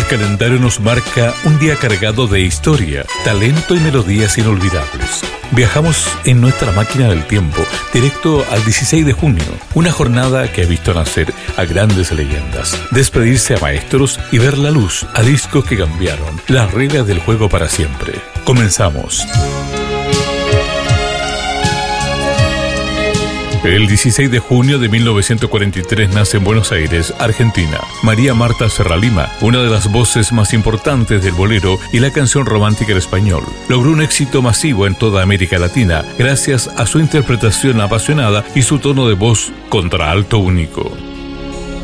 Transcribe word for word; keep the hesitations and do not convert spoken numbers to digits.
El calendario nos marca un día cargado de historia, talento y melodías inolvidables. Viajamos en nuestra máquina del tiempo, directo al dieciséis de junio, una jornada que ha visto nacer a grandes leyendas, despedirse a maestros y ver la luz a discos que cambiaron las reglas del juego para siempre. Comenzamos. El dieciséis de junio de mil novecientos cuarenta y tres nace en Buenos Aires, Argentina, María Marta Serralima, una de las voces más importantes del bolero y la canción romántica en español. Logró un éxito masivo en toda América Latina gracias a su interpretación apasionada y su tono de voz contralto único.